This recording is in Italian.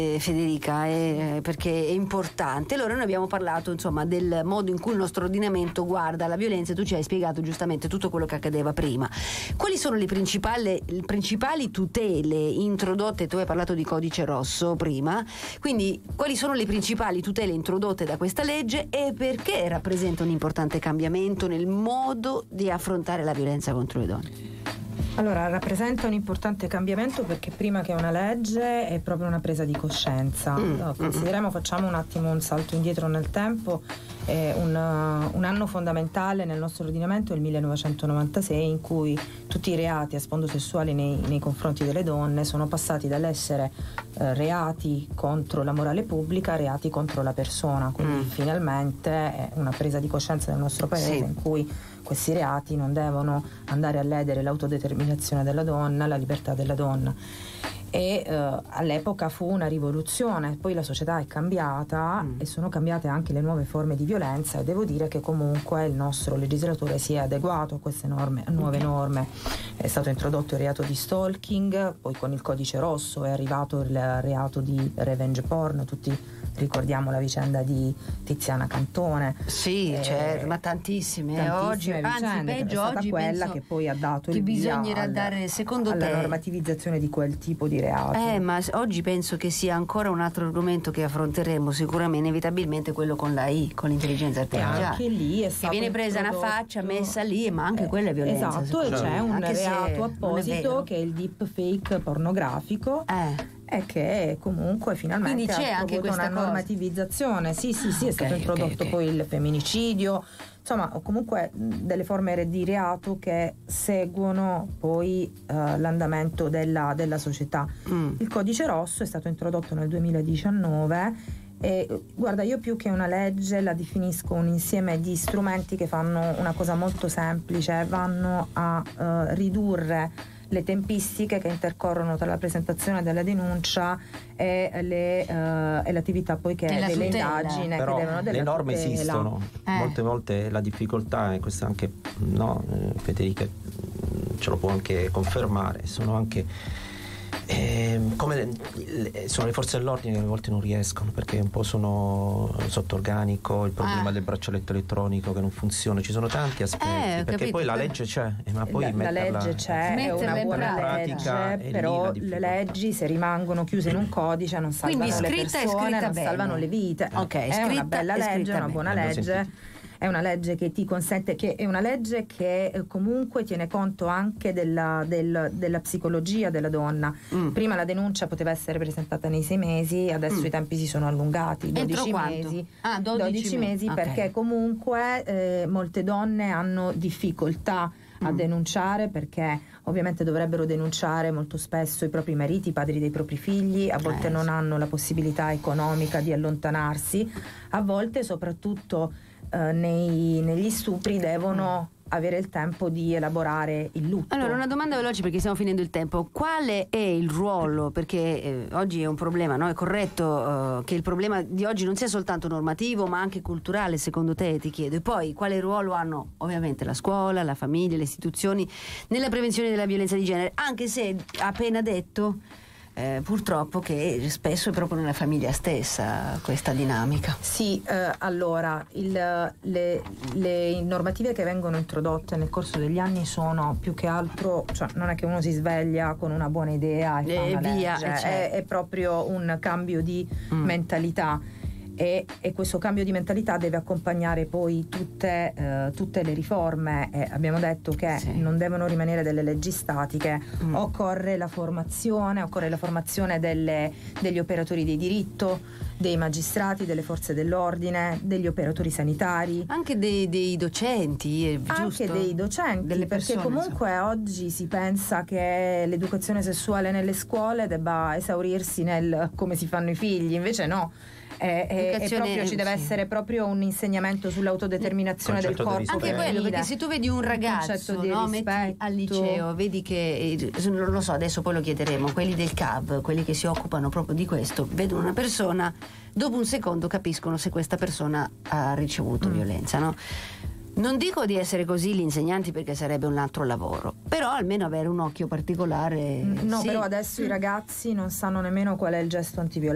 Federica, perché è importante. Allora noi abbiamo parlato insomma del modo in cui il nostro ordinamento guarda la violenza, e tu ci hai spiegato giustamente tutto quello che accadeva prima. Quali sono le principali tutele introdotte? Tu hai parlato di codice rosso prima, quindi quali sono le principali tutele introdotte da questa legge e perché rappresenta un importante cambiamento nel modo di affrontare la violenza contro le donne? Allora, rappresenta un importante cambiamento perché prima che una legge è proprio una presa di coscienza. Consideriamo, facciamo un attimo un salto indietro nel tempo. Un anno fondamentale nel nostro ordinamento è il 1996, in cui tutti i reati a sfondo sessuale nei confronti delle donne sono passati dall'essere reati contro la morale pubblica a reati contro la persona. Quindi finalmente è una presa di coscienza del nostro paese in cui questi reati non devono andare a ledere l'autodeterminazione della donna, la libertà della donna. E all'epoca fu una rivoluzione, poi la società è cambiata e sono cambiate anche le nuove forme di violenza, e devo dire che comunque il nostro legislatore si è adeguato a queste nuove norme. È stato introdotto il reato di stalking, poi con il codice rosso è arrivato il reato di revenge porn, tutti ricordiamo la vicenda di Tiziana Cantone. Sì, certo, ma tantissime oggi, vicende, anzi peggio, è stata oggi quella che poi ha dato il via bisognerà dare, secondo alla te, normativizzazione di quel tipo di reati. Ma oggi penso che sia ancora un altro argomento che affronteremo sicuramente, inevitabilmente, quello con l'AI, con l'intelligenza artificiale. Anche lì è stato che viene presa una faccia, messa lì, ma anche quella è violenza. Esatto, e c'è un reato apposito che è il deepfake pornografico. E che comunque finalmente quindi c'è anche questa una normativizzazione. Sì, è stato introdotto poi il femminicidio, insomma, comunque delle forme di reato che seguono poi l'andamento della società. Il codice rosso è stato introdotto nel 2019 e guarda, io più che una legge la definisco un insieme di strumenti che fanno una cosa molto semplice, vanno a ridurre le tempistiche che intercorrono tra la presentazione della denuncia e l'attività poi che è delle indagini. Però che devono le norme esistono, molte volte la difficoltà, e questa anche Federica ce lo può anche confermare, sono anche sono le forze dell'ordine che a volte non riescono, perché un po' sono sotto organico, il problema del braccialetto elettronico che non funziona, ci sono tanti aspetti, perché poi la legge c'è, ma poi la legge c'è, è una buona legge, però le leggi, se rimangono chiuse in un codice, non salvano le persone, non salvano le vite. È una bella legge, una buona legge. È una legge che ti consente, che è una legge che comunque tiene conto anche della psicologia della donna. Prima la denuncia poteva essere presentata nei 6 mesi, adesso i tempi si sono allungati, 12 mesi. 12 mesi perché comunque molte donne hanno difficoltà a denunciare, perché ovviamente dovrebbero denunciare molto spesso i propri mariti, i padri dei propri figli, a volte non hanno la possibilità economica di allontanarsi, a volte soprattutto negli stupri devono avere il tempo di elaborare il lutto. Allora, una domanda veloce perché stiamo finendo il tempo. Quale è il ruolo? Perché oggi è un problema, no? È corretto che il problema di oggi non sia soltanto normativo ma anche culturale, secondo te, ti chiedo. E poi quale ruolo hanno ovviamente la scuola, la famiglia, le istituzioni nella prevenzione della violenza di genere, anche se ha appena detto purtroppo che spesso è proprio nella famiglia stessa questa dinamica. Sì, allora le normative che vengono introdotte nel corso degli anni sono più che altro, cioè non è che uno si sveglia con una buona idea e fa una via, legge, è proprio un cambio di mentalità. E questo cambio di mentalità deve accompagnare poi tutte le riforme. Abbiamo detto che non devono rimanere delle leggi statiche, occorre la formazione degli operatori di diritto, dei magistrati, delle forze dell'ordine, degli operatori sanitari, anche dei docenti, giusto? Anche dei docenti, delle perché persone, comunque oggi si pensa che l'educazione sessuale nelle scuole debba esaurirsi nel come si fanno i figli, invece no. Proprio ci deve essere proprio un insegnamento sull'autodeterminazione del corpo. Anche quello, perché se tu vedi un ragazzo, metti al liceo, vedi che, non lo so, adesso poi lo chiederemo, quelli del CAV, quelli che si occupano proprio di questo, vedono una persona, dopo un secondo capiscono se questa persona ha ricevuto violenza, no? Non dico di essere così gli insegnanti, perché sarebbe un altro lavoro, però almeno avere un occhio particolare. No, però adesso i ragazzi non sanno nemmeno qual è il gesto antiviolenza.